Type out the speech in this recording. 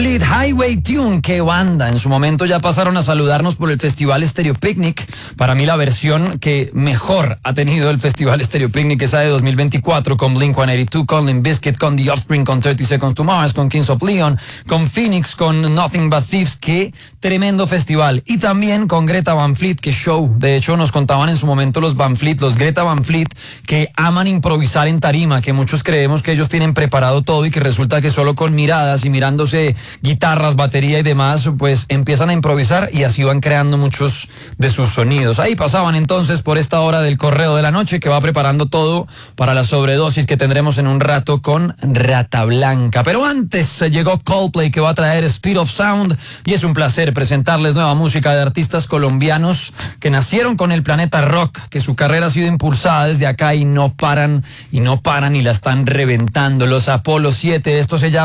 Highway Tune, qué banda. En su momento ya pasaron a saludarnos por el Festival Stereo Picnic. Para mí la versión que mejor ha tenido el Festival Stereo Picnic es esa de 2024, con Blink-182, con Limp Bizkit, con The Offspring, con 30 Seconds to Mars, con Kings of Leon, con Phoenix, con Nothing But Thieves. Qué tremendo festival. Y también con Greta Van Fleet, qué show. De hecho, nos contaban en su momento los Greta Van Fleet, que aman improvisar en tarima, que muchos creemos que ellos tienen preparado todo y que resulta que solo con miradas y mirándose guitarras, batería y demás, pues empiezan a improvisar y así van creando muchos de sus sonidos. Ahí pasaban entonces por esta hora del Correo de la Noche, que va preparando todo para la sobredosis que tendremos en un rato con Rata Blanca. Pero antes llegó Coldplay, que va a traer Speed of Sound, y es un placer presentarles nueva música de artistas colombianos que nacieron con el planeta rock, que su carrera ha sido impulsada desde acá y no paran y la están reventando. Los Apolo 7, esto se llama